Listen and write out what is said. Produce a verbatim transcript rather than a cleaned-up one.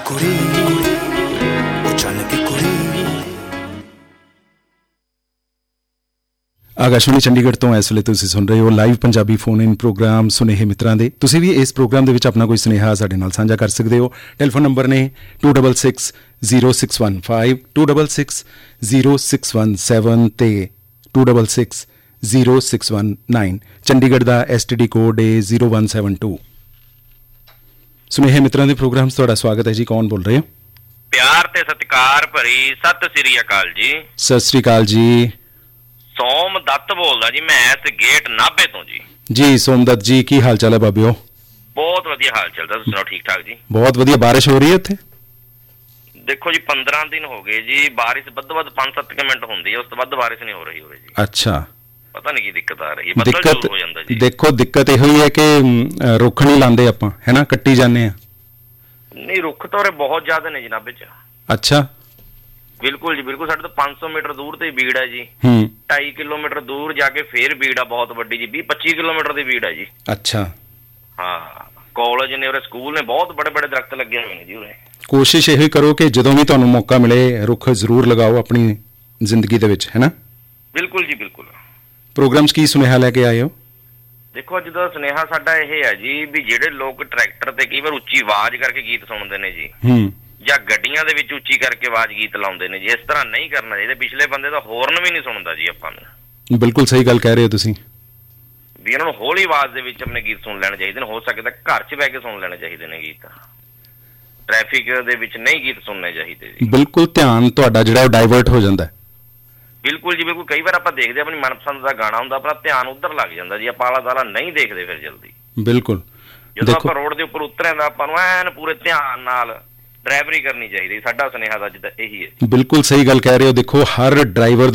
ਕੁੜੀ ਉਹ ਚੰਨ ਦੀ ਕੁੜੀ। ਆਕਾਸ਼ਵਾਣੀ ਚੰਡੀਗੜ੍ਹ ਤੋਂ ਇਸ ਵੇਲੇ ਤੁਸੀਂ ਸੁਣ ਰਹੇ ਹੋ live Punjabi phone in programme ਸੁਨੇਹੇ ਮਿੱਤਰਾਂ ਦੇ। ਤੁਸੀਂ ਵੀ ਇਸ ਪ੍ਰੋਗਰਾਮ ਦੇ ਵਿੱਚ ਆਪਣਾ ਕੋਈ ਸੁਨੇਹਾ ਸਾਡੇ ਨਾਲ ਸਾਂਝਾ ਕਰ ਸਕਦੇ ਹੋ। ਟੈਲੀਫੋਨ ਨੰਬਰ ਨੇ to double six zero six one five, to double six zero six one seven ਅਤੇ to double six zero six one nine. Chandigarh the S T D code A zero one seven to. ਸੁਨੇਹੇ ਮਿੱਤਰਾਂ ਦੇ programme 'ਚ ਤੁਹਾਡਾ ਸਵਾਗਤ ਹੈ ਜੀ। ਕੌਣ ਬੋਲ ਰਹੇ ਹੋ? ਪਿਆਰ ਤੇ ਸਤਿਕਾਰ ਭਰੀ ਸਤਿ ਸ੍ਰੀ ਅਕਾਲ ਜੀ। ਸਤਿ ਸ੍ਰੀ ਅਕਾਲ ਜੀ। ਸੋਮ ਦੱਤ ਬੋਲਦਾ ਜੀ, ਮੈਂ ਇਸ ਗੇਟ ਨਾਭੇ ਤੋਂ ਜੀ। ਜੀ ਸੋਮਦੱਤ ਜੀ, ਕੀ ਹਾਲ ਚਾਲ ਹੈ ਬਾਬਿਓ? ਬਹੁਤ ਵਧੀਆ ਹਾਲ ਚਾਲ, ਤੁਸੀਂ ਸੁਣਾਓ? ਠੀਕ ਠਾਕ ਜੀ। ਬਹੁਤ ਵਧੀਆ। ਬਾਰਿਸ਼ ਹੋ ਰਹੀ ਹੈ ਉੱਥੇ? ਦੇਖੋ ਜੀ ਪੰਦਰਾਂ ਦਿਨ ਹੋ ਗਏ ਜੀ, ਬਾਰਿਸ਼ ਵੱਧ ਵੱਧ ਪੰਜ ਸੱਤ ਕੁ ਮਿੰਟ ਹੁੰਦੀ ਹੈ, ਉਸ ਤੋਂ ਵੱਧ ਬਾਰਿਸ਼ ਨਹੀਂ ਹੋ ਰਹੀ ਹੋਵੇ ਜੀ। ਅੱਛਾ, ਪਤਾ ਨਹੀਂ ਕੀ ਦਿੱਕਤ ਆ ਰਹੀ ਹੈ, ਬੱਦਲ ਦਿੱਕਤ ਜ਼ਰੂਰ ਹੋ ਜਾਂਦਾ ਜੀ। ਦੇਖੋ ਦਿੱਕਤ ਇਹੋ ਹੀ ਹੈ ਕਿ ਅਮ, ਰੁੱਖ ਨਹੀਂ ਲਾਉਂਦੇ ਆਪਾਂ, ਹੈ ਨਾ, ਕੱਟੀ ਜਾਂਦੇ ਆ। ਨਹੀਂ, ਰੁੱਖ ਤਾਂ ਉਰੇ ਬਹੁਤ ਜ਼ਿਆਦਾ ਨੇ ਜਨਾਬੇ ਚ। ਅੱਛਾ। ਬਿਲਕੁਲ ਜੀ ਬਿਲਕੁਲ। ਸਾਡੇ ਤੋਂ ਪੰਜ ਸੌ ਮੀਟਰ ਦੂਰ ਤੇ ਬੀੜ ਹੈ ਜੀ। ਹੂੰ। ਢਾਈ ਕਿਲੋਮੀਟਰ ਦੂਰ ਜਾ ਕੇ ਫੇਰ ਬੀੜ ਆ ਬਹੁਤ ਵੱਡੀ ਜੀ, ਵੀਹ ਪੱਚੀ ਕਿਲੋਮੀਟਰ ਦੀ ਬੀੜ ਹੈ ਜੀ। ਅੱਛਾ। ਹਾਂ, ਕਾਲਜ ਨੇ ਉਰੇ, ਸਕੂਲ ਨੇ, ਬਹੁਤ ਬੜੇ ਬੜੇ ਦਰਖਤ ਲੱਗੇ ਹੋਏ ਨੇ ਜੀ ਉਰੇ। ਕੋਸ਼ਿਸ਼ ਇਹੋ ਹੀ ਕਰੋ ਕਿ ਜਦੋਂ ਵੀ ਤੁਹਾਨੂੰ ਮੌਕਾ ਮਿਲੇ ਰੁੱਖ ਜ਼ਰੂਰ ਲਗਾਓ ਆਪਣੀ ਜ਼ਿੰਦਗੀ ਦੇ ਵਿੱਚ, ਹੈ ਨਾ। ਬਿਲਕੁਲ ਜੀ ਬਿਲਕੁਲ। ਪ੍ਰੋਗਰਾਮ 'ਚ ਕੀ ਸੁਨੇਹਾ ਲੈ ਕੇ ਆਏ ਹੋ? ਦੇਖੋ ਅੱਜ ਦਾ ਸੁਨੇਹਾ ਸਾਡਾ ਇਹ ਹੈ ਜੀ ਵੀ ਜਿਹੜੇ ਲੋਕ ਟਰੈਕਟਰ ਤੇ ਕਈ ਵਾਰ ਉੱਚੀ ਆਵਾਜ਼ ਕਰਕੇ ਗੀਤ ਸੁਣਦੇ ਨੇ ਜੀ, ਹੂੰ, ਜਾਂ ਗੱਡੀਆਂ ਦੇ ਵਿੱਚ ਉੱਚੀ ਕਰਕੇ ਆਵਾਜ਼ ਗੀਤ ਲਾਉਂਦੇ ਨੇ ਜੀ, ਇਸ ਤਰ੍ਹਾਂ ਨਹੀਂ ਕਰਨਾ ਚਾਹੀਦਾ। ਪਿਛਲੇ ਬੰਦੇ ਦਾ ਹੋਰਨ ਵੀ ਨਹੀਂ ਸੁਣਦਾ ਜੀ ਆਪਾਂ ਨੂੰ। ਬਿਲਕੁਲ ਸਹੀ ਗੱਲ ਕਹਿ ਰਹੇ ਹੋ ਤੁਸੀਂ। ਵੀ ਇਹਨਾਂ ਨੂੰ ਹੌਲੀ ਆਵਾਜ਼ ਦੇ ਵਿੱਚ ਆਪਣੇ ਗੀਤ ਸੁਣ ਲੈਣੇ ਚਾਹੀਦੇ ਨੇ, ਹੋ ਸਕਦਾ ਘਰ 'ਚ ਬਹਿ ਕੇ ਸੁਣ ਲੈਣੇ ਚਾਹੀਦੇ ਨੇ ਗੀਤ, ਟ੍ਰੈਫਿਕ ਦੇ ਵਿੱਚ ਨਹੀਂ ਗੀਤ ਸੁਣਨੇ ਚਾਹੀਦੇ ਜੀ। ਬਿਲਕੁਲ, ਧਿਆਨ ਤੁਹਾਡਾ ਜਿਹੜਾ ਉਹ ਡਾਇਵਰਟ ਹੋ ਜਾਂਦਾ। ਬਿਲਕੁਲ ਜੀ ਬਿਲਕੁਲ। ਕਈ ਵਾਰ ਆਪਾਂ ਦੇਖਦੇ ਆਪਣੀ ਮਨਪਸੰਦ ਦਾ ਗਾਣਾ ਹੁੰਦਾ, ਆਪਣਾ ਧਿਆਨ ਉੱਧਰ ਲੱਗ ਜਾਂਦਾ ਜੀ, ਆਪਾਂ ਆਲਾ ਦਾਲਾ ਨਹੀਂ ਦੇਖਦੇ ਫਿਰ ਜਲਦੀ। ਬਿਲਕੁਲ। ਜਦੋਂ ਆਪਾਂ ਰੋਡ ਦੇ ਉੱਪਰ ਉਤਰਿਆ ਤਾਂ ਆਪਾਂ ਨੂੰ ਐਨ ਪੂਰੇ ਧਿਆਨ ਨਾਲ ਡਰਾਈਵਰੀ ਕਰਨੀ ਚਾਹੀਦੀ। ਸਾਡਾ ਸੁਨੇਹਾ ਤਾਂ ਅੱਜ ਦਾ ਇਹੀ ਹੈ। ਬਿਲਕੁਲ ਸਹੀ ਗੱਲ ਕਹਿ ਰਹੇ ਹੋ। ਦੇਖੋ ਹਰ ਡਰਾਈਵਰ